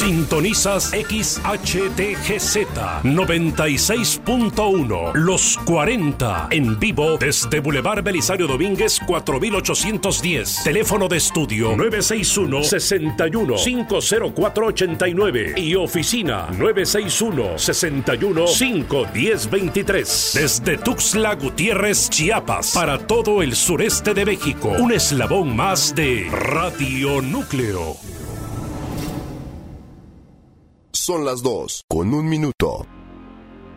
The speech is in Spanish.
Sintonizas XHTGZ 96.1 Los 40 en vivo desde Boulevard Belisario Domínguez 4810. Teléfono de estudio 961-61-50489 y oficina 961-61-51023. Desde Tuxtla Gutiérrez, Chiapas, para todo el sureste de México. Un eslabón más de Radio Núcleo. Son las 2:01 minuto.